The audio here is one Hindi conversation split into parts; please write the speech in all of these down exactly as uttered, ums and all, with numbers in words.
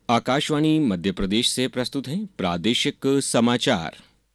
आकाशवाणी मध्य प्रदेश से प्रस्तुत हैं प्रादेशिक समाचार।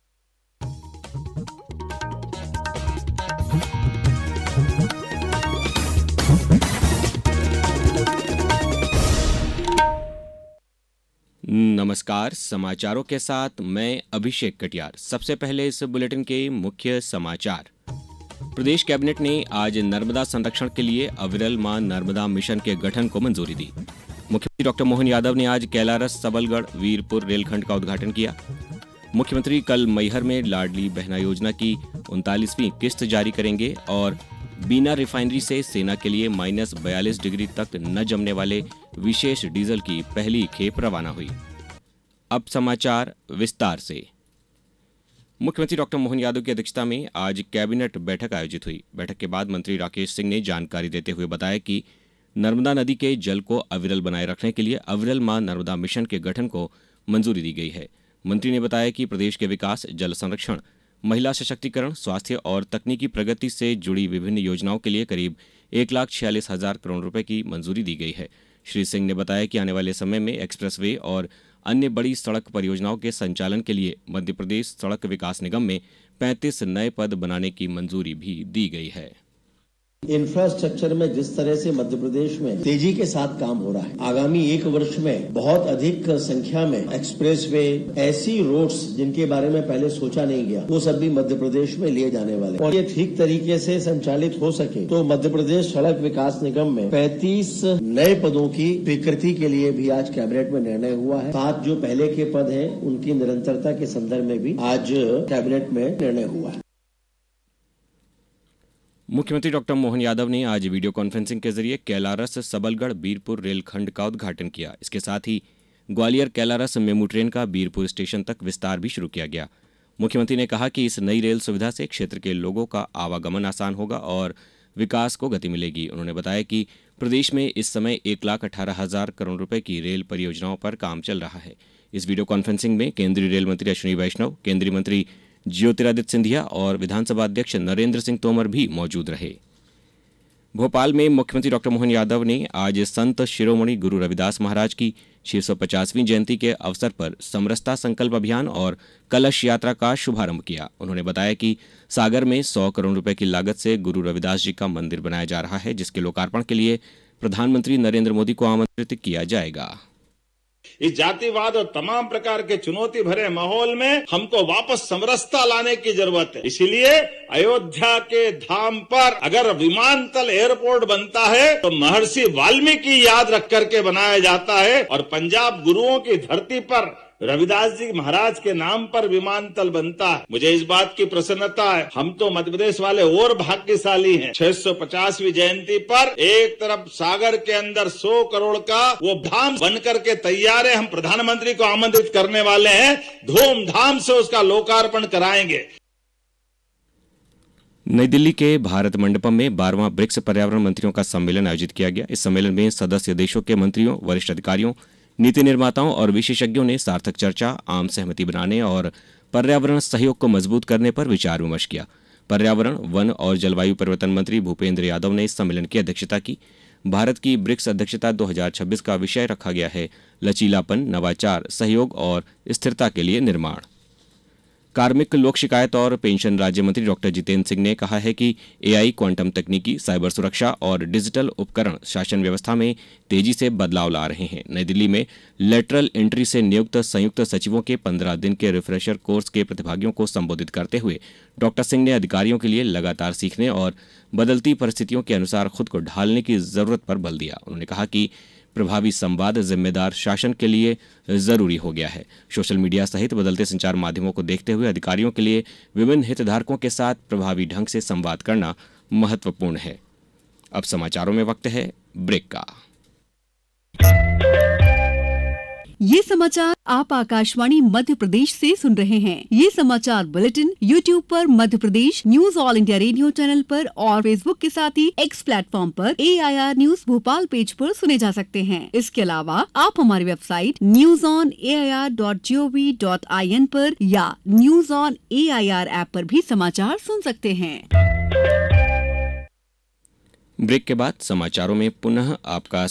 नमस्कार, समाचारों के साथ मैं अभिषेक कटियार। सबसे पहले इस बुलेटिन के मुख्य समाचार। प्रदेश कैबिनेट ने आज नर्मदा संरक्षण के लिए अविरल मां नर्मदा मिशन के गठन को मंजूरी दी। मुख्यमंत्री डॉक्टर मोहन यादव ने आज कैलारस सबलगढ़ वीरपुर रेलखंड का उद्घाटन किया। मुख्यमंत्री कल मैहर में लाडली बहना योजना की उनतालीसवीं किस्त जारी करेंगे और बीना रिफाइनरी से सेना के लिए माइनस बयालीस डिग्री तक न जमने वाले विशेष डीजल की पहली खेप रवाना हुई। अब समाचार विस्तार से। मुख्यमंत्री डॉक्टर मोहन यादव की अध्यक्षता में आज कैबिनेट बैठक आयोजित हुई। बैठक के बाद मंत्री राकेश सिंह ने जानकारी देते हुए बताया कि नर्मदा नदी के जल को अविरल बनाए रखने के लिए अविरल मां नर्मदा मिशन के गठन को मंजूरी दी गई है। मंत्री ने बताया कि प्रदेश के विकास, जल संरक्षण, महिला सशक्तिकरण, स्वास्थ्य और तकनीकी प्रगति से जुड़ी विभिन्न योजनाओं के लिए करीब एक लाख छियालीस हजार करोड़ रुपए की मंजूरी दी गई है। श्री सिंह ने बताया कि आने वाले समय में एक्सप्रेसवे और अन्य बड़ी सड़क परियोजनाओं के संचालन के लिए मध्य प्रदेश सड़क विकास निगम में पैंतीस नए पद बनाने की मंजूरी भी दी गई है। इंफ्रास्ट्रक्चर में जिस तरह से मध्य प्रदेश में तेजी के साथ काम हो रहा है, आगामी एक वर्ष में बहुत अधिक संख्या में एक्सप्रेसवे, ऐसी रोड्स जिनके बारे में पहले सोचा नहीं गया, वो सब भी मध्य प्रदेश में लिए जाने वाले और ये ठीक तरीके से संचालित हो सके तो मध्य प्रदेश सड़क विकास निगम में पैंतीस नए पदों की स्वीकृति के लिए भी आज कैबिनेट में निर्णय हुआ है। सात जो पहले के पद हैं उनकी निरंतरता के संदर्भ में भी आज कैबिनेट में निर्णय हुआ है। मुख्यमंत्री डॉक्टर मोहन यादव ने आज वीडियो कॉन्फ्रेंसिंग के जरिए कैलारस सबलगढ़ बीरपुर रेलखंड का उद्घाटन किया। इसके साथ ही ग्वालियर कैलारस मेमू ट्रेन का बीरपुर स्टेशन तक विस्तार भी शुरू किया गया। मुख्यमंत्री ने कहा कि इस नई रेल सुविधा से क्षेत्र के लोगों का आवागमन आसान होगा और विकास को गति मिलेगी। उन्होंने बताया कि प्रदेश में इस समय एक लाख अठारह हजार करोड़ रुपए की रेल परियोजनाओं पर काम चल रहा है। इस वीडियो कॉन्फ्रेंसिंग में केंद्रीय रेल मंत्री अश्विनी वैष्णव, केंद्रीय मंत्री ज्योतिरादित्य सिंधिया और विधानसभा अध्यक्ष नरेंद्र सिंह तोमर भी मौजूद रहे। भोपाल में मुख्यमंत्री डॉक्टर मोहन यादव ने आज संत शिरोमणि गुरु रविदास महाराज की छह सौ पचासवीं जयंती के अवसर पर समरसता संकल्प अभियान और कलश यात्रा का शुभारंभ किया। उन्होंने बताया कि सागर में सौ करोड़ रुपए की लागत से गुरु रविदास जी का मंदिर बनाया जा रहा है, जिसके लोकार्पण के लिए प्रधानमंत्री नरेंद्र मोदी को आमंत्रित किया जाएगा। इस जातिवाद और तमाम प्रकार के चुनौती भरे माहौल में हमको वापस समरसता लाने की जरूरत है। इसीलिए अयोध्या के धाम पर अगर विमानतल एयरपोर्ट बनता है तो महर्षि वाल्मीकि याद रख करके बनाया जाता है और पंजाब गुरुओं की धरती पर रविदास जी महाराज के नाम पर विमानतल बनता है। मुझे इस बात की प्रसन्नता है, हम तो मध्य प्रदेश वाले और भाग्यशाली हैं। छह सौ पचासवीं जयंती पर एक तरफ सागर के अंदर सौ करोड़ का वो धाम बन करके तैयार है। हम प्रधानमंत्री को आमंत्रित करने वाले हैं, धूमधाम से उसका लोकार्पण कराएंगे। नई दिल्ली के भारत मंडपम में बारहवां ब्रिक्स पर्यावरण मंत्रियों का सम्मेलन आयोजित किया गया। इस सम्मेलन में सदस्य देशों के मंत्रियों, वरिष्ठ अधिकारियों, नीति निर्माताओं और विशेषज्ञों ने सार्थक चर्चा, आम सहमति बनाने और पर्यावरण सहयोग को मजबूत करने पर विचार विमर्श किया। पर्यावरण, वन और जलवायु परिवर्तन मंत्री भूपेंद्र यादव ने इस सम्मेलन की अध्यक्षता की। भारत की ब्रिक्स अध्यक्षता दो हज़ार छब्बीस का विषय रखा गया है लचीलापन, नवाचार, सहयोग और स्थिरता के लिए निर्माण। कार्मिक, लोक शिकायत और पेंशन राज्य मंत्री डॉक्टर जितेंद्र सिंह ने कहा है कि एआई, क्वांटम तकनीकी, साइबर सुरक्षा और डिजिटल उपकरण शासन व्यवस्था में तेजी से बदलाव ला रहे हैं। नई दिल्ली में लेटरल एंट्री से नियुक्त संयुक्त सचिवों के पंद्रह दिन के रिफ्रेशर कोर्स के प्रतिभागियों को संबोधित करते हुए डॉक्टर सिंह ने अधिकारियों के लिए लगातार सीखने और बदलती परिस्थितियों के अनुसार खुद को ढालने की जरूरत पर बल दिया। उन्होंने कहा कि प्रभावी संवाद जिम्मेदार शासन के लिए जरूरी हो गया है। सोशल मीडिया सहित बदलते संचार माध्यमों को देखते हुए अधिकारियों के लिए विभिन्न हितधारकों के साथ प्रभावी ढंग से संवाद करना महत्वपूर्ण है। अब समाचारों में वक्त है ब्रेक का। ये समाचार आप आकाशवाणी मध्य प्रदेश से सुन रहे हैं। ये समाचार बुलेटिन यूट्यूब पर Madhya Pradesh news all India radio channel पर और फेसबुक के साथ ही एक्स प्लेटफॉर्म पर ए I R news Bhopal page पर सुने जा सकते हैं। इसके अलावा आप हमारी website news on A I R dot G O V dot I N पर या news on A I R app पर भी समाचार सुन सकते हैं। ब्रेक के बाद समाचारों में पुनः आपका